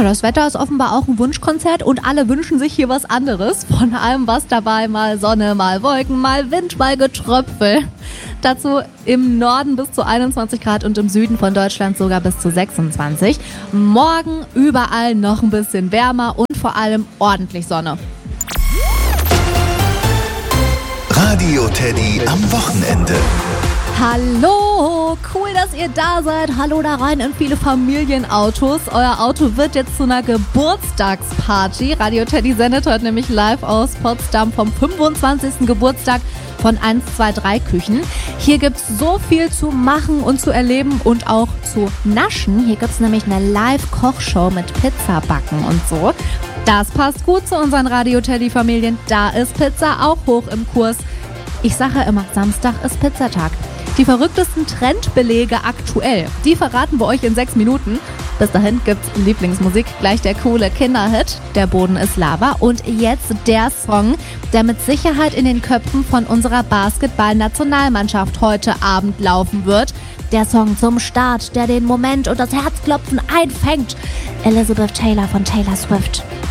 das Wetter ist offenbar auch ein Wunschkonzert und alle wünschen sich hier was anderes. Von allem was dabei, mal Sonne, mal Wolken, mal Wind, mal Getröpfel. Dazu im Norden bis zu 21 Grad und im Süden von Deutschland sogar bis zu 26. Morgen überall noch ein bisschen wärmer und vor allem ordentlich Sonne. Radio Teddy am Wochenende. Hallo, cool, dass ihr da seid. Hallo da rein in viele Familienautos. Euer Auto wird jetzt zu einer Geburtstagsparty. Radio Teddy sendet heute nämlich live aus Potsdam vom 25. Geburtstag von 123 Küchen. Hier gibt's so viel zu machen und zu erleben und auch zu naschen. Hier gibt's nämlich eine Live-Kochshow mit Pizzabacken und so. Das passt gut zu unseren Radio Teddy Familien. Da ist Pizza auch hoch im Kurs. Ich sage ja immer, Samstag ist Pizzatag. Die verrücktesten Trendbelege aktuell, die verraten wir euch in 6 Minuten. Bis dahin gibt's Lieblingsmusik, gleich der coole Kinderhit, Der Boden ist Lava. Und jetzt der Song, der mit Sicherheit in den Köpfen von unserer Basketball-Nationalmannschaft heute Abend laufen wird. Der Song zum Start, der den Moment und das Herzklopfen einfängt. Elizabeth Taylor von Taylor Swift.